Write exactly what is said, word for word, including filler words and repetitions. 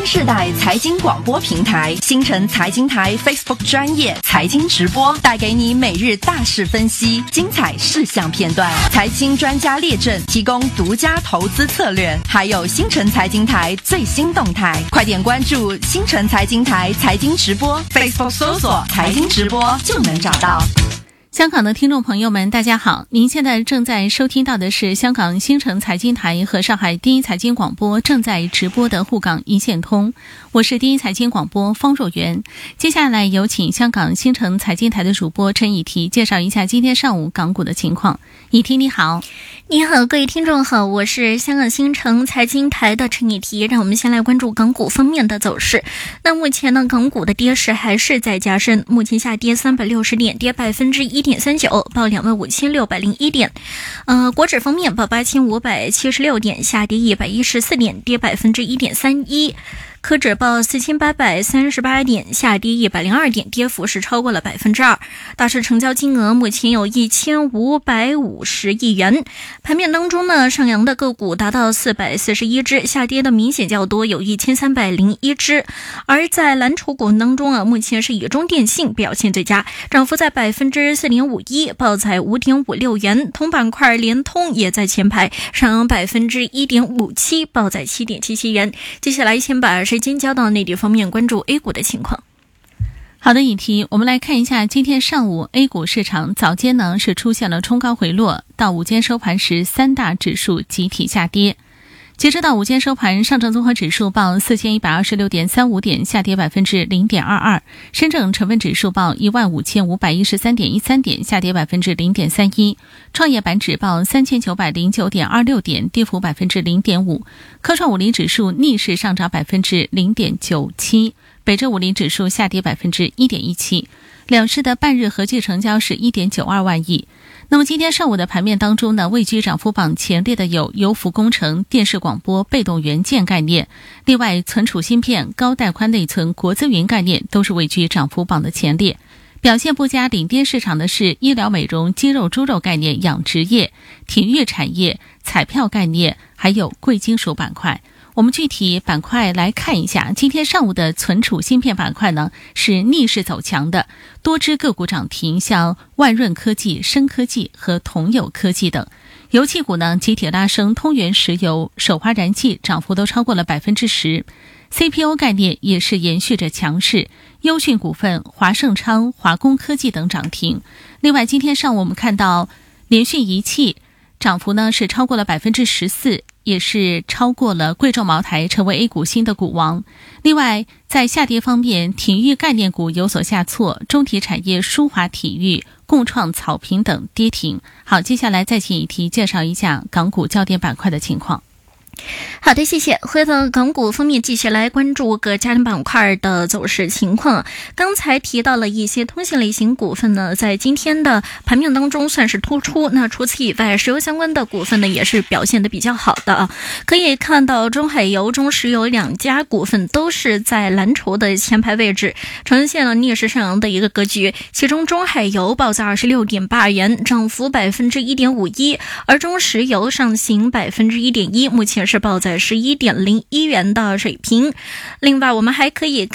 新世代财经广播平台新城财经台 Facebook 专业财经直播，带给你每日大事分析、精彩事项片段，财经专家列阵，提供独家投资策略，还有新城财经台最新动态。快点关注新城财经台财经直播 Facebook 搜索财经直播就能找到。 香港的听众朋友们大家好，您现在正在收听到的是香港新城财经台和上海第一财经广播正在直播的沪港一线通，我是第一财经广播方若元。接下来有请香港新城财经台的主播陈以缇介绍一下今天上午港股的情况。以缇你好。 你好，各位听众好，我是香港新城财经台的陈以缇。让我们先来关注港股方面的走势。那目前呢，港股的跌势还是在加深，目前下跌三百六十点，跌百分之一点三九，报两万五千六百零一点。呃，国指方面报八千五百七十六点，下跌一百一十四点，跌百分之一点三一。科指报四千八百三十八点，下跌一百零二点，跌幅是超过了百分之二。大市成交金额目前有一千五百五十亿元。盘面当中呢，上扬的个股达到四百四十一只，下跌的明显较多，有一千三百零一只。而在蓝筹股当中啊，目前是以中电信表现最佳，涨幅在百分之四点五一，报在五点五六元。同板块联通也在前排，上扬百分之一点五七，报在七点七七元。接下来先把时间交到内地方面，关注 A 股的情况。 好的，以缇，我们来看一下今天上午 A 股市场早间呢是出现了冲高回落，到午间收盘时三大指数集体下跌。截止到午间收盘，上证综合指数报四千一百二十六点三五点，下跌百分之零点二二；深证成分指数报一万五千五百一十三点一三点，下跌百分之零点三一；创业板指报三千九百零九点二六点，跌幅百分之零点五；科创五零指数逆势上涨百分之零点九七；北证五零指数下跌百分之一点一七。两市的半日合计成交是一点九二万亿。那么今天上午的盘面当中呢，位居涨幅榜前列的有油服工程、电视广播、被动元件概念，另外存储芯片、高带宽内存、国资云概念都是位居涨幅榜的前列。表现不佳领跌市场的是医疗美容、鸡肉猪肉概念、养殖业、体育产业、彩票概念，还有贵金属板块。我们具体板块来看一下，今天上午的存储芯片板块呢是逆势走强的，多只个股涨停，像万润科技、深科技和同友科技等。油气股呢集体拉升，通源石油、首华燃气涨幅都超过了百分之十。C P O 概念也是延续着强势，优讯股份、华盛昌、华工科技等涨停。另外，今天上午我们看到联讯仪器涨幅呢是超过了百分之十四。也是超过了贵州茅台，成为 A 股新的股王。另外，在下跌方面，体育概念股有所下挫，中体产业、舒华体育、共创草坪等跌停。好，接下来再请以缇介绍一下港股焦点板块的情况。 好的，谢谢。回到港股方面，继续来关注各家电板块的走势情况。刚才提到了一些通信类型股份呢，在今天的盘面当中算是突出。那除此以外，石油相关的股份呢，也是表现得比较好的啊。可以看到，中海油、中石油两家股份都是在蓝筹的前排位置，呈现了逆势上扬的一个格局。其中，中海油报在二十六点八元，涨幅百分之一点五一，而中石油上行百分之一点一，目前是报在十一点零一元的水平。另外，我们还可以